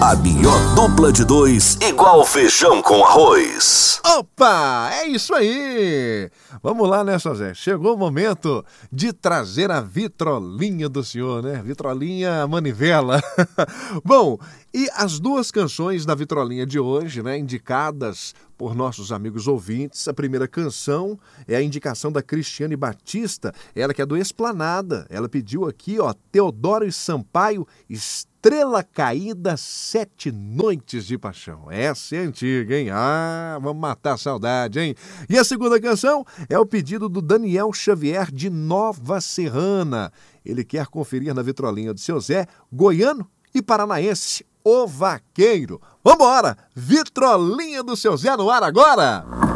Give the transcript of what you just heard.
A melhor dupla de dois, igual feijão com arroz. Opa, é isso aí! Vamos lá, né, José? Chegou o momento de trazer a vitrolinha do senhor, né? Vitrolinha manivela. Bom, e as duas canções da vitrolinha de hoje, né, indicadas por nossos amigos ouvintes. A primeira canção é a indicação da Cristiane Batista, ela que é do Esplanada. Ela pediu aqui, ó, Teodoro e Sampaio, Estrela Caída, 7 Noites de Paixão. Essa é antiga, hein? Ah, vamos matar a saudade, hein? E a segunda canção é o pedido do Daniel Xavier, de Nova Serrana. Ele quer conferir na vitrolinha do seu Zé, goiano e paranaense, O Vaqueiro. Vambora! Vitrolinha do seu Zé no ar agora!